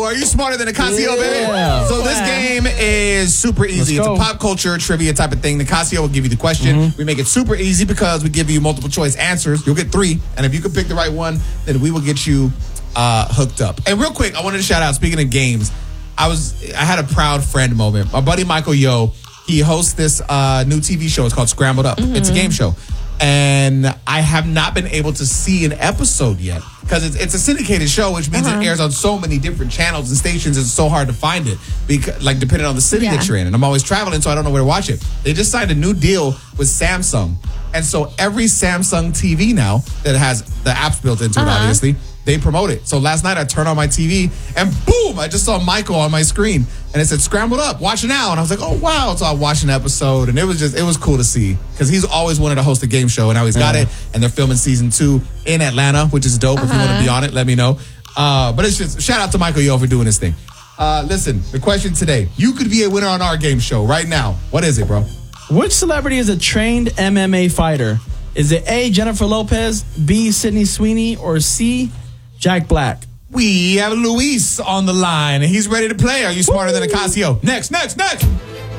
Are you smarter than Nicasio, baby? Yeah. So this game is super easy. It's a pop culture trivia type of thing. Nicasio will give you the question. We make it super easy because we give you multiple choice answers. You'll get 3. And if you can pick the right one, then we will get you hooked up. And real quick, I wanted to shout out, speaking of games, I had a proud friend moment. My buddy Michael Yo, he hosts this new TV show. It's called Scrambled Up. It's a game show. And I have not been able to see an episode yet because it's a syndicated show, which means it airs on so many different channels and stations. It's so hard to find it, because, like, depending on the city that you're in. And I'm always traveling, so I don't know where to watch it. They just signed a new deal with Samsung. And so every Samsung TV now that has the apps built into it, obviously, they promote it. So last night I turned on my TV and boom, I just saw Michael on my screen and it said Scrambled Up, watch it now. And I was like, oh wow. So I watched an episode and it was cool to see because he's always wanted to host a game show and now he's got it. And they're filming season 2 in Atlanta, which is dope. If you want to be on it, let me know. But it's just shout out to Michael Yo for doing this thing. Listen, the question today, you could be a winner on our game show right now. What is it, bro? Which celebrity is a trained MMA fighter? Is it A, Jennifer Lopez, B, Sydney Sweeney, or C, Jack Black? We have Luis on the line, and he's ready to play. Are you smarter than Nicasio? Next.